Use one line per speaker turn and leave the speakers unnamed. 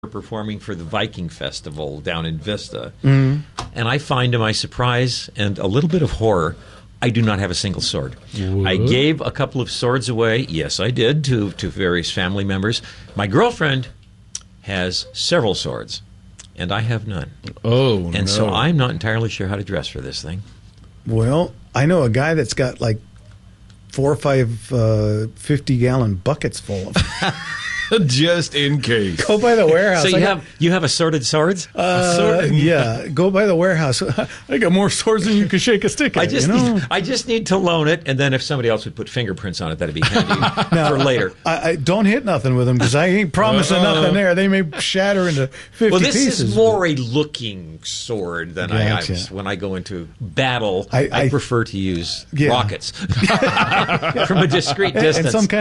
performing for the Viking Festival down in Vista. And I find to my surprise and a little bit of horror, I do not have a single sword.
What?
I gave a couple of swords away. Yes, I did, to various family members. My girlfriend has several swords, and I have none.
Oh,
And so I'm not entirely sure how to dress for this thing.
Well, I know a guy that's got like 4 or 5 50-gallon buckets full of.
Just in case.
Go by the warehouse.
So you have assorted swords?
Yeah, go by the warehouse. I got more swords than you can shake a stick at.
I just need to loan it, and then if somebody else would put fingerprints on it, that'd be handy for later.
I don't hit nothing with them because I ain't promising nothing there. They may shatter into 50
Well, this
pieces.
is more a looking sword than
Gotcha.
when I go into battle.
I
I prefer to use
Yeah.
rockets from a discreet distance.
And some kind